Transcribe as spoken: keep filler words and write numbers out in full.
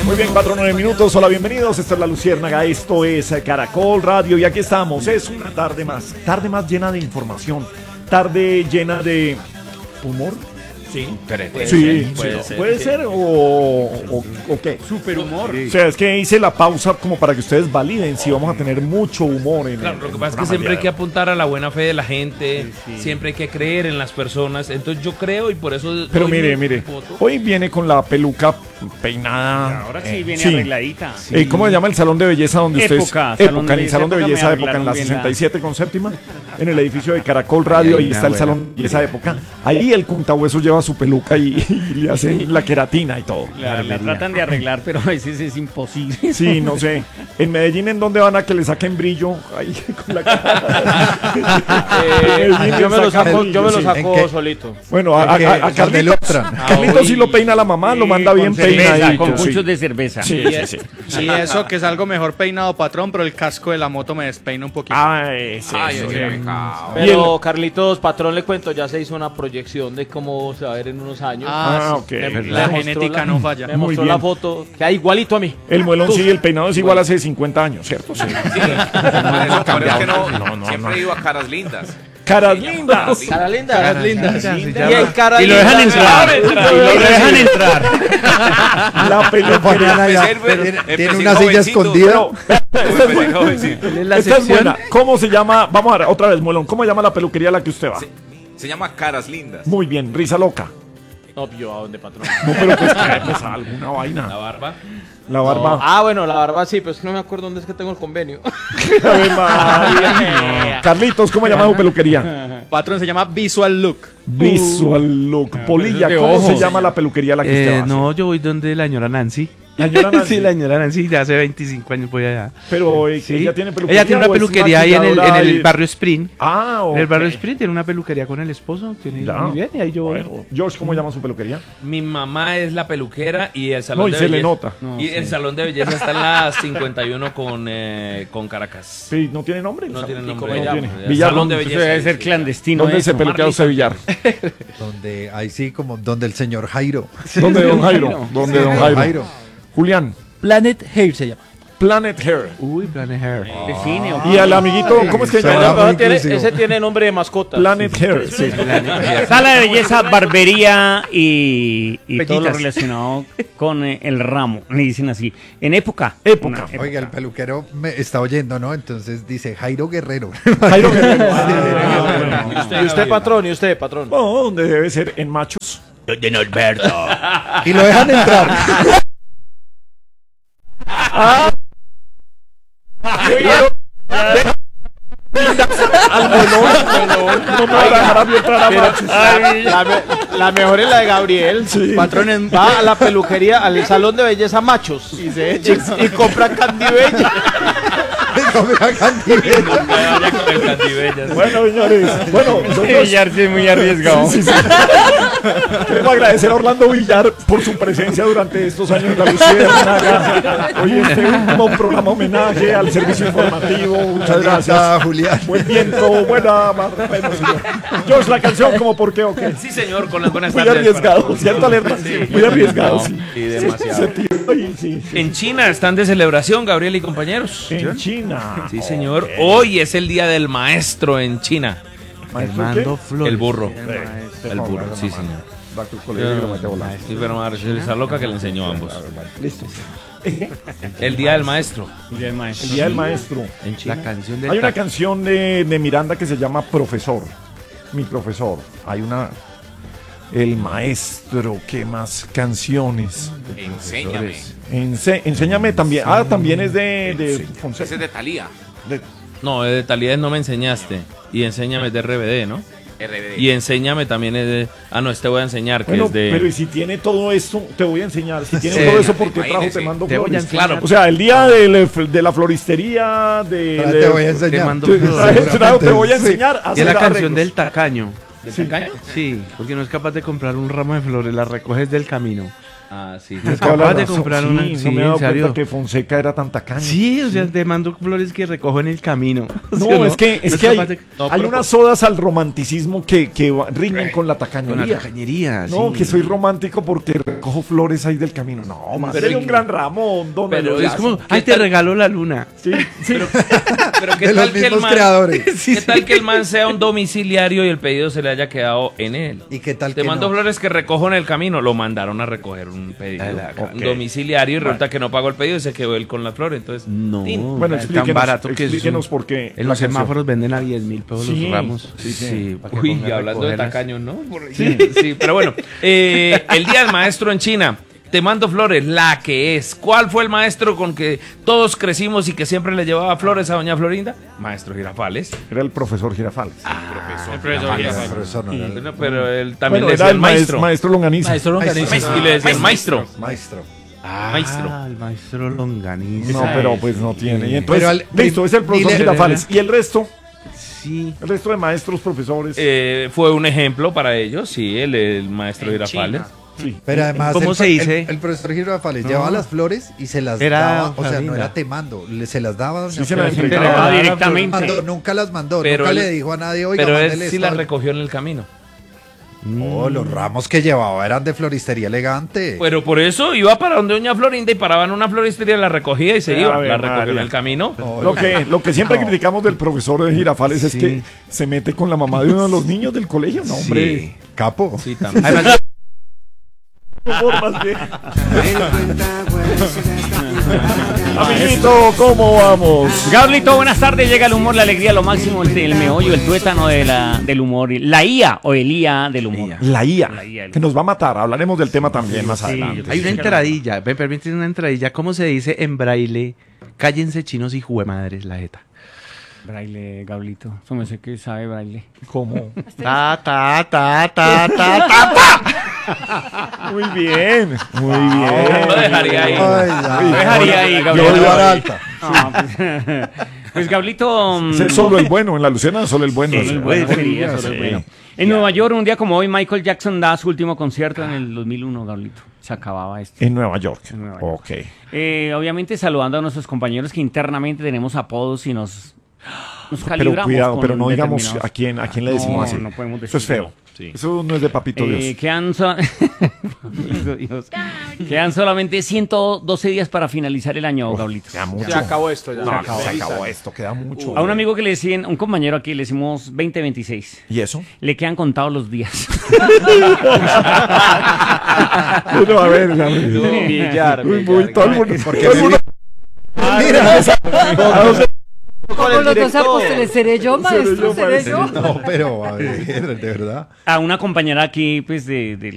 Muy bien, cuatro nueve minutos. Hola, bienvenidos. Esta es La Luciérnaga. Esto es Caracol Radio. Y aquí estamos. Es una tarde más. Tarde más llena de información. Tarde llena de humor. Sí, puede sí, ser, puede, sí, ser, puede sí. ser o, o, o qué. Super humor. Sí. O sea, es que hice la pausa como para que ustedes validen si vamos a tener mucho humor en Claro, el, lo que pasa es que siempre hay que apuntar a la buena fe de la gente, sí, sí. siempre hay que creer en las personas. Entonces yo creo y por eso. Pero mire, mire, voto. Hoy viene con la peluca peinada. Ahora sí viene eh, arregladita. Sí. Sí. ¿Cómo se llama el salón de belleza donde ustedes? Época. Época, en el salón de belleza de época, en la sesenta y siete con séptima, en el edificio de Caracol Radio, ahí está el salón de esa época. Ahí el Cuntahueso lleva su peluca y, y le hacen la queratina y todo. La, la tratan de arreglar, pero a veces es imposible. Sí, no sé. En Medellín, ¿en dónde van a que le saquen brillo? Ahí con la cara. eh, yo me lo saco, yo me lo saco solito. Bueno, a, a, a, a Carlitos, Carlitos sí lo peina la mamá, lo manda bien peinadito. Con muchos de cerveza. Sí, sí, sí. Sí, y eso que es algo mejor peinado, patrón, pero el casco de la moto me despeina un poquito. Ay, sí, Ay, sí, sí. sí. Pero el... Carlitos, patrón, le cuento, ya se hizo una proyección de cómo se va a ver en unos años. Ah, ok. Me, la genética la, no falla. Me mostró la foto, que hay igualito a mí. El muelón sí, el peinado es igual hace cincuenta años, ¿cierto? Sí. Sí. Por eso, por eso que no, no, no siempre no. Iba a Caras Lindas. Caras lindas. Caras lindas. Caras lindas. Y el cara Y lo dejan entrar. Y lo dejan entrar. La peluquería. Tiene una silla escondida. Esta es buena. ¿Cómo se llama? Vamos a ver, otra vez, Muelón. ¿Cómo se llama la peluquería a la que usted va? Se, se llama Caras Lindas. Muy bien, risa loca. Obvio, ¿a dónde, patrón? No, pero pues, pues alguna vaina. La barba. La barba. No. Ah, bueno, la barba sí, pero es que no me acuerdo dónde es que tengo el convenio. Carlitos, ¿cómo se llama su peluquería? Patrón, se llama Visual Look. Visual Look. Polilla, ¿cómo se llama la peluquería a la que eh, usted va? No, yo voy donde la señora Nancy. ¿La señora Nancy? Sí, la señora Nancy, ya hace veinticinco años voy allá. Pero eh, sí. ella tiene peluquería. Ella tiene una peluquería ahí en el, en el barrio Spring. Ah, ok. En el barrio Spring tiene una peluquería con el esposo. Tiene ya. Muy bien, y ahí yo voy. Bueno. George, ¿cómo llama su peluquería? Mi mamá es la peluquera y el salón no, y de se belleza. le nota. No, y sí. El salón de belleza está en la cincuenta y uno con, eh, con Caracas. Sí, ¿no tiene nombre? No tiene nombre. nombre. No tiene. Villar, salón de belleza. Debe ser clandestino. ¿Dónde se peluquea usted, Villar? Donde, ahí sí, como donde el señor Jairo. ¿Dónde don Jairo? ¿Dónde don Jairo? Jairo? Julián. Planet Hair se llama. Planet Hair. Uy, Planet Hair. Oh. Define, oh. Y al amiguito, ¿cómo es que se llama? Tiene, ese tiene nombre de mascota. Planet Hair. Sí. Sala de belleza, barbería y, y todo lo relacionado con eh, el ramo. Le dicen así. En época. Época. época. Oiga, el peluquero me está oyendo, ¿no? Entonces dice Jairo Guerrero. Jairo Guerrero. Ah, bueno. ¿Y usted, ¿Y usted, patrón? ¿Y usted, patrón? No, donde debe ser en Machos. De Norberto. Y lo dejan entrar. Ah. Al Muelón, no me va a dejar a mí entrar a Machos. Ay, la, me, la mejor es la de Gabriel. Sí. Patrón va a la peluquería, al salón de belleza Machos y se echa y, y compra Candibella. Bueno, señores, bueno, Villar sí es muy arriesgado. Sí, sí, sí. Queremos agradecer a Orlando Villar por su presencia durante estos años en La Luciérnaga. Hoy este último programa homenaje al servicio informativo. Muchas gracias, Julián. Buen viento, buena mar. Bueno, señor. George, la canción como por qué o qué. Sí, señor, con las buenas muy tardes. Muy arriesgado, ¿cierto, Alerta? Sí, muy arriesgado, no, sí. Sí, demasiado. Se tiró y, sí, sí. En China están de celebración, Gabriel y compañeros. En China. Sí, señor. Okay. Hoy es el día del maestro en China. Armando Flores. El burro. El, el burro, sí, señor. Va tu colegio y lo mete a volar. Sí, pero Marcelo está loca que le enseñó a ambos. Listo. El día del maestro. El día del maestro. El día del maestro. En China. La canción del Hay una canción de, de Miranda que se llama Profesor. Mi profesor. Hay una. El maestro. ¿Qué más canciones? Enséñame. Ense enséñame también. Ah, también es de, de Fonseca. Ese es de Thalía. De... No, de Talía no me enseñaste. Y enséñame de R B D, ¿no? R B D. Y enséñame también es de. Ah, no, este voy a enseñar que bueno, es de. Pero y si tiene todo esto, te voy a enseñar. Si tiene sí. todo eso, ¿por qué trajo Te Mando te Flores? Claro. O sea, el día de, de la floristería, de. Te de, voy a enseñar. Te mando te, flores. te voy a enseñar a Y es la hacer canción arreglos. del tacaño. ¿Sí? Sí, porque no es capaz de comprar un ramo de flores, las recoges del camino. Ah, sí. Es capaz de comprar sí, una- no sí, me he en dado serio. cuenta que Fonseca era tan tacaño. Sí, o sea, te mando flores que recojo en el camino. No, ¿Sí o es que, es No que hay, capaz de- No, hay pero- unas odas al romanticismo que, que va- riñen con la Con la tacañería. tacañería, No, sí. que soy romántico porque recojo flores ahí del camino. No, más Pero sería y- un gran ramo, don pero Eloy. Es como, ¿Qué ay, te tal? regalo la luna. Sí, sí. Pero qué De tal los que el mismos man, creadores. ¿qué tal que el man sea un domiciliario y el pedido se le haya quedado en él? ¿Y qué tal Te que mando no? flores que recojo en el camino. Lo mandaron a recoger un pedido. Ah, la- Un ok. domiciliario y resulta que no pagó el pedido y se quedó él con las flores. Entonces, No, tin. Bueno, es explíquenos, tan barato que es explíquenos un- por qué. En los semáforos venden a diez mil pesos Sí, los ramos. sí, sí. para que Uy, ponga y a hablando de recogerlas. tacaños, ¿no? Por- Sí, sí, pero bueno. eh, el Día del Maestro en China. Te mando flores, la que es. ¿Cuál fue el maestro con que todos crecimos y que siempre le llevaba flores a doña Florinda? Maestro Girafales. Era el profesor Girafales. El profesor Girafales. Profesor, no era el- Bueno, pero él también Bueno, le era decía el el maestro, maestro. maestro Longaniza. Maestro Longaniza. Maestro. Y le decía el maestro. Maestro. Ah, Maestro. el maestro Longaniza. No, pero pues no tiene. Y entonces, Pero al- listo, es el profesor dile- Girafales. ¿Y el resto? Sí. El resto de maestros, profesores. Eh, fue un ejemplo para ellos, sí, el, el maestro Girafales. sí. Pero además, ¿Cómo el, se dice? El, el profesor Girafales No. llevaba las flores y se las Era daba, o sea, no Florinda. era temando, le- se las daba a doña Sí, se las Florinda. entregaba. entregaba directamente. Mandó- nunca las mandó, Pero nunca él- le dijo a nadie, oiga, Pero él mándele sí esto las al-". recogió en el camino. No, los ramos que llevaba eran de floristería elegante. Pero por eso iba para donde doña Florinda y paraba en una floristería, la recogía y se Ave iba. La recogió María. en el camino. No, Lo que, lo que siempre No. criticamos del profesor de Girafales es Sí. que se mete con la mamá de uno de los niños del colegio. No, hombre. Sí. Capo. Sí, también. Además, Formas de- Amiguito, ¿cómo vamos? Gablito, buenas tardes. Llega el humor, la alegría, lo máximo, el, el meollo, el tuétano de la, del humor. La I A o el I A del humor. La I A, La I A. que nos va a matar. Hablaremos del tema también más Sí, adelante. yo hay una entradilla. ¿Me permiten una entradilla? ¿Cómo se dice en braille? Cállense chinos y juemadres la jeta. Braille, Gablito. Eso me sé que sabe braille. ¿Cómo? Ta, ta, ta, ta, ta, ta, ta. Muy bien, muy Lo bien. dejaría ahí. Ay, ya. Lo dejaría ahí, Yo Gabriel. voy a dar alta. No, pues, pues, Gablito. mm, Ese es solo el bueno, en la Luciana solo el bueno. Sí, Sí, el bueno sí, sería, sí. solo el bueno. En Nueva York, un día como hoy, Michael Jackson da su último concierto en el dos mil uno, Gablito. Se acababa esto. En Nueva York. En Nueva York. Ok. Eh, obviamente saludando a nuestros compañeros que internamente tenemos apodos y nos, nos Pero calibramos. cuidado, con pero no digamos determinados- a quién, a quién le No, decimos así. no podemos Eso es decir. feo. Eso no es de papito Eh, Dios. quedan, so- Papito Dios. Quedan solamente ciento doce días para finalizar el año, Gablito. Queda mucho. Se acabó esto ya. No, se acabó, se acabó esto, queda mucho. A un amigo que le decían, un compañero aquí, le decimos veinte veintiséis. ¿Y eso? Le quedan contados los días. Bueno, a ver, ya me- Billar, Muy, billar, muy, todo el mundo- Porque todo el mundo- Mira, Con Como el los dos director. apóstoles, ¿seré yo, maestro? ¿Seré yo? no, pero a ver, de verdad. A una compañera aquí, pues, de, del